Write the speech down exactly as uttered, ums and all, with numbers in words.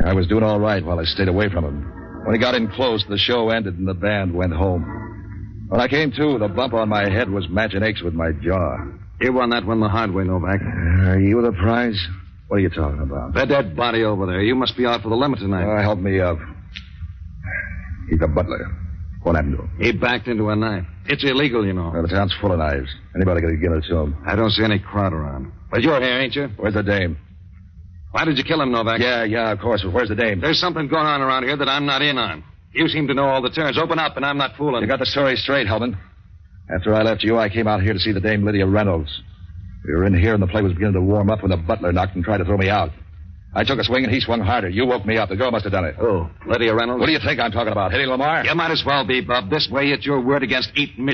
I was doing all right while I stayed away from him. When he got in close, the show ended and the band went home. When I came to, the bump on my head was matching aches with my jaw. You won that one the hard way, Novak. Uh, are you the prize? What are you talking about? That dead body over there. You must be out for the limit tonight. Uh, help me out. He's a butler. What happened to him? He backed into a knife. It's illegal, you know. Well, the town's full of knives. Anybody could give it to him. I don't see any crowd around. But you're here, ain't you? Where's the dame? Why did you kill him, Novak? Yeah, yeah, of course. But where's the dame? There's something going on around here that I'm not in on. You seem to know all the turns. Open up, and I'm not fooling. You got the story straight, Hellman. After I left you, I came out here to see the dame Lydia Reynolds. We were in here, and the play was beginning to warm up when the butler knocked and tried to throw me out. I took a swing, and he swung harder. You woke me up. The girl must have done it. Oh, Lydia Reynolds? What do you think I'm talking about? Hitting Lamar? You might as well be, Bub. This way, it's your word against eight million.